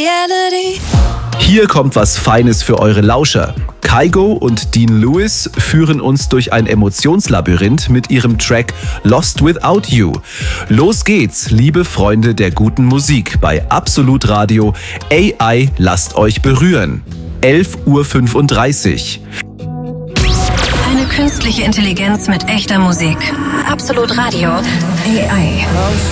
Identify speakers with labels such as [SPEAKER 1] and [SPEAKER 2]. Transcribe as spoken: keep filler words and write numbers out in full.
[SPEAKER 1] reality.
[SPEAKER 2] Hier kommt was Feines für eure Lauscher. Kygo und Dean Lewis führen uns durch ein Emotionslabyrinth mit ihrem Track Lost Without You. Los geht's, liebe Freunde der guten Musik, bei Absolut Radio. A I, lasst euch berühren. elf Uhr fünfunddreißig.
[SPEAKER 1] Eine künstliche Intelligenz mit echter Musik. Absolut Radio. A I.